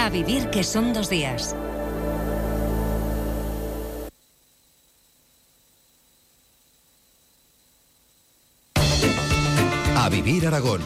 A vivir que son 2 días. A vivir Aragón.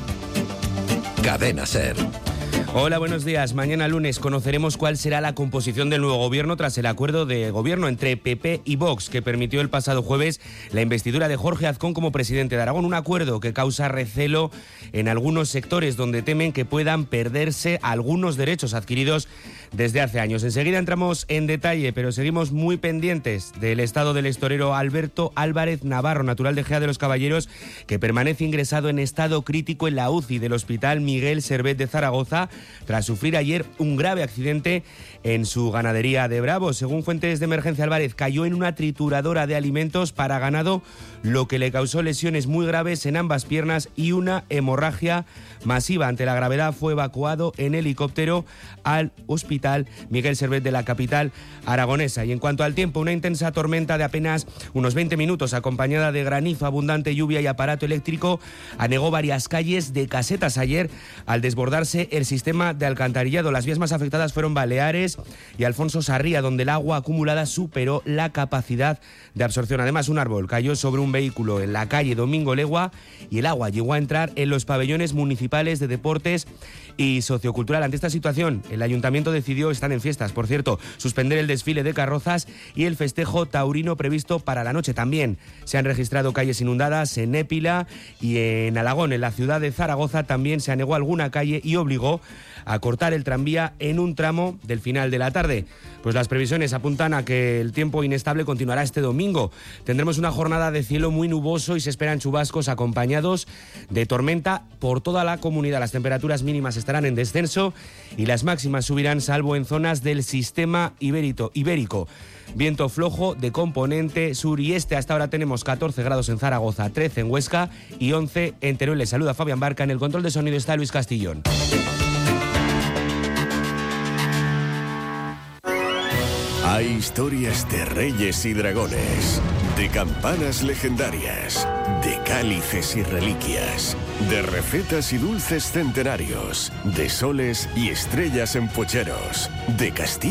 Cadena SER. Hola, buenos días. Mañana lunes conoceremos cuál será la composición del nuevo gobierno tras el acuerdo de gobierno entre PP y Vox que permitió el pasado jueves la investidura de Jorge Azcón como presidente de Aragón. Un acuerdo que causa recelo en algunos sectores donde temen que puedan perderse algunos derechos adquiridos desde hace años. Enseguida entramos en detalle, pero seguimos muy pendientes del estado del estorero Alberto Álvarez Navarro, natural de Gea de los Caballeros, que permanece ingresado en estado crítico en la UCI del Hospital Miguel Servet de Zaragoza, tras sufrir ayer un grave accidente en su ganadería de Bravos. Según fuentes de emergencia, Álvarez cayó en una trituradora de alimentos para ganado, lo que le causó lesiones muy graves en ambas piernas y una hemorragia masiva. Ante la gravedad fue evacuado en helicóptero al Hospital Miguel Servet de la capital aragonesa. Y en cuanto al tiempo, una intensa tormenta de apenas unos 20 minutos acompañada de granizo, abundante lluvia y aparato eléctrico anegó varias calles de Casetas ayer al desbordarse el sistema de alcantarillado. Las vías más afectadas fueron Baleares y Alfonso Sarria, donde el agua acumulada superó la capacidad de absorción. Además, un árbol cayó sobre un vehículo en la calle Domingo Legua y el agua llegó a entrar en los pabellones municipales de deportes y sociocultural. Ante esta situación, el ayuntamiento decidió, están en fiestas, por cierto, suspender el desfile de carrozas y el festejo taurino previsto para la noche. También se han registrado calles inundadas en Épila y en Alagón. En la ciudad de Zaragoza también se anegó alguna calle y obligó a cortar el tranvía en un tramo del final de la tarde. Pues las previsiones apuntan a que el tiempo inestable continuará este domingo. Tendremos una jornada de cielo muy nuboso y se esperan chubascos acompañados de tormenta por toda la comunidad. Las temperaturas mínimas estarán en descenso y las máximas subirán, salvo en zonas del sistema ibérico. Viento flojo de componente sur y este. Hasta ahora tenemos 14 grados en Zaragoza, 13 en Huesca y 11 en Teruel. Les saluda Fabián Barca. En el control de sonido está Luis Castillón. Hay historias de reyes y dragones, de campanas legendarias, de cálices y reliquias, de recetas y dulces centenarios, de soles y estrellas en pucheros, de castillos